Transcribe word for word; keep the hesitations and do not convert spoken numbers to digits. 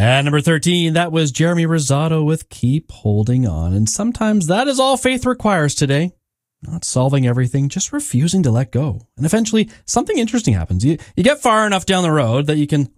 At number thirteen, that was Jeremy Rosado with Keep Holding On. And sometimes that is all faith requires today. Not solving everything, just refusing to let go. And eventually, something interesting happens. You, you get far enough down the road that you can